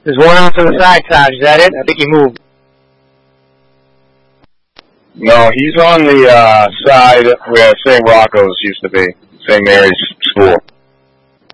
There's one off to the side, Taj. Is that it? I think he moved. No, he's on the side where St. Rocco's used to be, St. Mary's School.